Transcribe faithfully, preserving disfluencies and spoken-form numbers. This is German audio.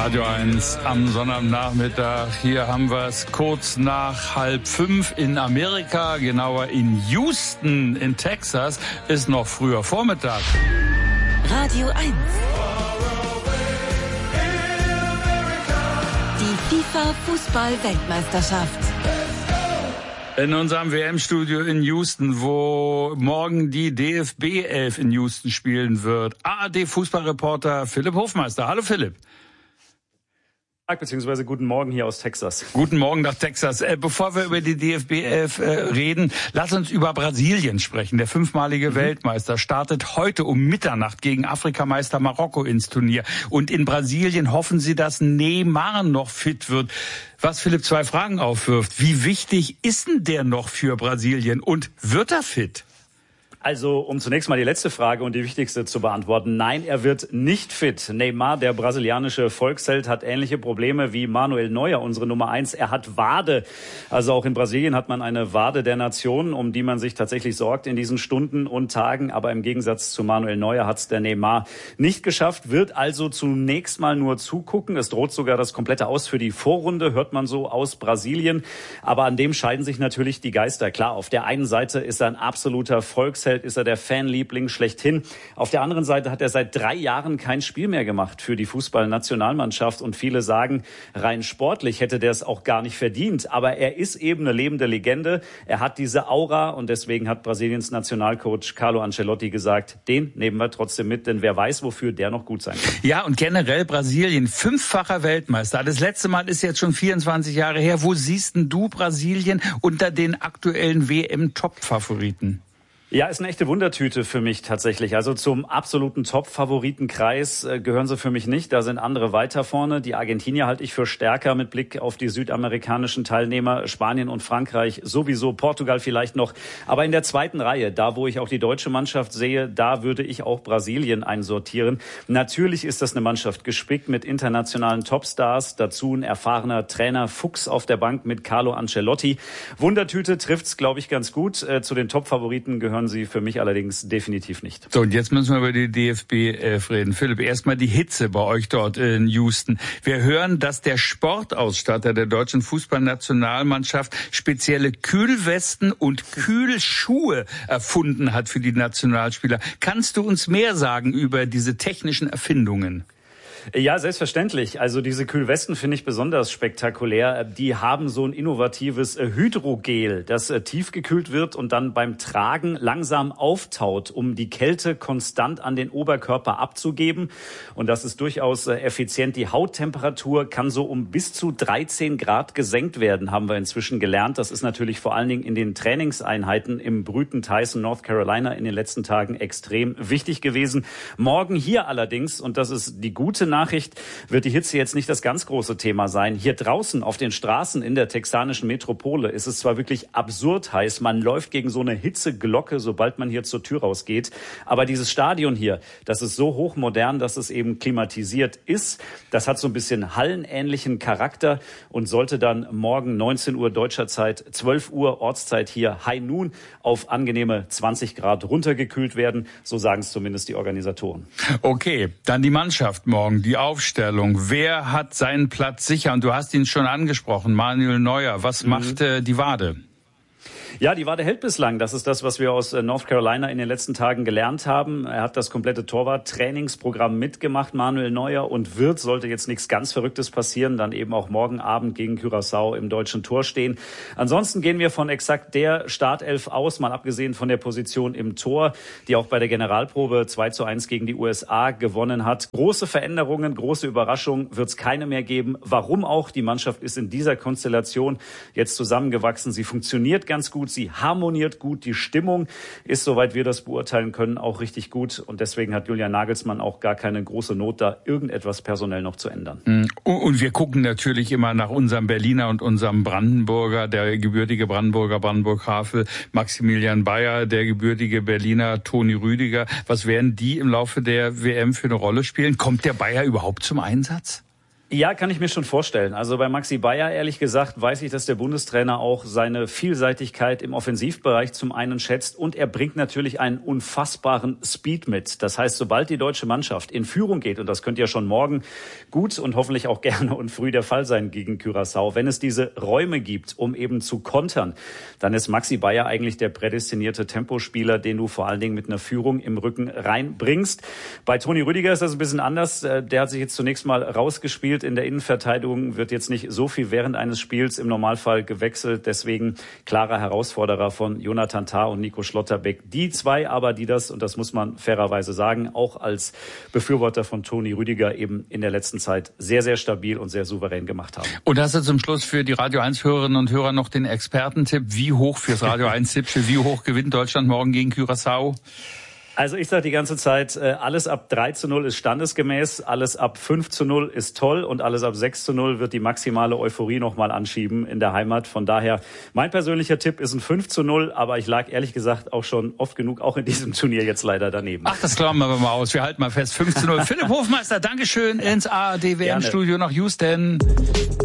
Radio eins am Sonnabendnachmittag. Hier haben wir es kurz nach halb fünf in Amerika, genauer in Houston in Texas, ist noch früher Vormittag. Radio eins. Die FIFA-Fußball-Weltmeisterschaft. In unserem W M-Studio in Houston, wo morgen die D F B elf in Houston spielen wird. A R D-Fußballreporter Philipp Hofmeister. Hallo Philipp. Beziehungsweise guten Morgen hier aus Texas. Guten Morgen nach Texas. Äh, bevor wir über die D F B elf äh, reden, lass uns über Brasilien sprechen. Der fünfmalige mhm. Weltmeister startet heute um Mitternacht gegen Afrikameister Marokko ins Turnier. Und in Brasilien hoffen sie, dass Neymar noch fit wird. Was Philipp zwei Fragen aufwirft. Wie wichtig ist denn der noch für Brasilien und wird er fit? Also, um zunächst mal die letzte Frage und die wichtigste zu beantworten. Nein, er wird nicht fit. Neymar, der brasilianische Volksheld, hat ähnliche Probleme wie Manuel Neuer, unsere Nummer eins. Er hat Wade. Also auch in Brasilien hat man eine Wade der Nation, um die man sich tatsächlich sorgt in diesen Stunden und Tagen. Aber im Gegensatz zu Manuel Neuer hat es der Neymar nicht geschafft, wird also zunächst mal nur zugucken. Es droht sogar das komplette Aus für die Vorrunde, hört man so aus Brasilien. Aber an dem scheiden sich natürlich die Geister. Klar, auf der einen Seite ist er ein absoluter Volksheld, ist er der Fanliebling schlechthin. Auf der anderen Seite hat er seit drei Jahren kein Spiel mehr gemacht für die Fußballnationalmannschaft. Und viele sagen, rein sportlich hätte der es auch gar nicht verdient. Aber er ist eben eine lebende Legende. Er hat diese Aura und deswegen hat Brasiliens Nationalcoach Carlo Ancelotti gesagt, den nehmen wir trotzdem mit, denn wer weiß, wofür der noch gut sein kann. Ja, und generell Brasilien, fünffacher Weltmeister. Das letzte Mal ist jetzt schon vierundzwanzig Jahre her. Wo siehst denn du Brasilien unter den aktuellen W M-Top-Favoriten? Ja, ist eine echte Wundertüte für mich tatsächlich. Also zum absoluten Top-Favoritenkreis äh, gehören sie für mich nicht. Da sind andere weiter vorne. Die Argentinier halte ich für stärker mit Blick auf die südamerikanischen Teilnehmer. Spanien und Frankreich sowieso, Portugal vielleicht noch. Aber in der zweiten Reihe, da wo ich auch die deutsche Mannschaft sehe, da würde ich auch Brasilien einsortieren. Natürlich ist das eine Mannschaft gespickt mit internationalen Topstars. Dazu ein erfahrener Trainer Fuchs auf der Bank mit Carlo Ancelotti. Wundertüte trifft's, glaube ich, ganz gut. Äh, zu den Top-Favoriten gehören sie für mich allerdings definitiv nicht. So, und jetzt müssen wir über die D F B elf reden. Philipp, erstmal die Hitze bei euch dort in Houston. Wir hören, dass der Sportausstatter der deutschen Fußballnationalmannschaft spezielle Kühlwesten und Kühlschuhe erfunden hat für die Nationalspieler. Kannst du uns mehr sagen über diese technischen Erfindungen? Ja, selbstverständlich. Also diese Kühlwesten finde ich besonders spektakulär. Die haben so ein innovatives Hydrogel, das tiefgekühlt wird und dann beim Tragen langsam auftaut, um die Kälte konstant an den Oberkörper abzugeben. Und das ist durchaus effizient. Die Hauttemperatur kann so um bis zu dreizehn Grad gesenkt werden, haben wir inzwischen gelernt. Das ist natürlich vor allen Dingen in den Trainingseinheiten im Brüten Tyson, North Carolina in den letzten Tagen extrem wichtig gewesen. Morgen hier allerdings, und das ist die gute Nachricht, wird die Hitze jetzt nicht das ganz große Thema sein. Hier draußen auf den Straßen in der texanischen Metropole ist es zwar wirklich absurd heiß, man läuft gegen so eine Hitzeglocke, sobald man hier zur Tür rausgeht, aber dieses Stadion hier, das ist so hochmodern, dass es eben klimatisiert ist. Das hat so ein bisschen hallenähnlichen Charakter und sollte dann morgen neunzehn Uhr deutscher Zeit, zwölf Uhr Ortszeit hier High Noon auf angenehme zwanzig Grad runtergekühlt werden. So sagen es zumindest die Organisatoren. Okay, dann die Mannschaft morgen. Die Aufstellung. Wer hat seinen Platz sicher? Und du hast ihn schon angesprochen, Manuel Neuer. Was mhm. macht äh, die Wade? Ja, die Wade hält bislang. Das ist das, was wir aus North Carolina in den letzten Tagen gelernt haben. Er hat das komplette Torwart-Trainingsprogramm mitgemacht, Manuel Neuer, und wird, sollte jetzt nichts ganz Verrücktes passieren, dann eben auch morgen Abend gegen Curaçao im deutschen Tor stehen. Ansonsten gehen wir von exakt der Startelf aus, mal abgesehen von der Position im Tor, die auch bei der Generalprobe zwei zu eins gegen die U S A gewonnen hat. Große Veränderungen, große Überraschungen wird es keine mehr geben. Warum auch? Die Mannschaft ist in dieser Konstellation jetzt zusammengewachsen. Sie funktioniert ganz gut. Sie harmoniert gut. Die Stimmung ist, soweit wir das beurteilen können, auch richtig gut. Und deswegen hat Julian Nagelsmann auch gar keine große Not, da irgendetwas personell noch zu ändern. Und wir gucken natürlich immer nach unserem Berliner und unserem Brandenburger, der gebürtige Brandenburger, Brandenburg-Havel, Maximilian Bayer, der gebürtige Berliner Toni Rüdiger. Was werden die im Laufe der W M für eine Rolle spielen? Kommt der Bayer überhaupt zum Einsatz? Ja, kann ich mir schon vorstellen. Also bei Maxi Bayer, ehrlich gesagt, weiß ich, dass der Bundestrainer auch seine Vielseitigkeit im Offensivbereich zum einen schätzt und er bringt natürlich einen unfassbaren Speed mit. Das heißt, sobald die deutsche Mannschaft in Führung geht, und das könnte ja schon morgen gut und hoffentlich auch gerne und früh der Fall sein gegen Curaçao, wenn es diese Räume gibt, um eben zu kontern, dann ist Maxi Bayer eigentlich der prädestinierte Tempospieler, den du vor allen Dingen mit einer Führung im Rücken reinbringst. Bei Toni Rüdiger ist das ein bisschen anders. Der hat sich jetzt zunächst mal rausgespielt. In der Innenverteidigung wird jetzt nicht so viel während eines Spiels im Normalfall gewechselt. Deswegen klarer Herausforderer von Jonathan Tah und Nico Schlotterbeck. Die zwei aber, die das, und das muss man fairerweise sagen, auch als Befürworter von Toni Rüdiger eben in der letzten Zeit sehr, sehr stabil und sehr souverän gemacht haben. Und hast du zum Schluss für die Radio eins Hörerinnen und Hörer noch den Expertentipp? Wie hoch fürs Radio eins Tippspiel? Wie hoch gewinnt Deutschland morgen gegen Curaçao? Also ich sage die ganze Zeit, alles ab drei zu null ist standesgemäß, alles ab fünf zu null ist toll und alles ab sechs zu null wird die maximale Euphorie nochmal anschieben in der Heimat. Von daher, mein persönlicher Tipp ist ein fünf zu null, aber ich lag ehrlich gesagt auch schon oft genug, auch in diesem Turnier jetzt leider daneben. Ach, das klammern wir mal aus. Wir halten mal fest, fünf zu null. Philipp Hofmeister, Dankeschön ins A R D W M-Studio nach Houston.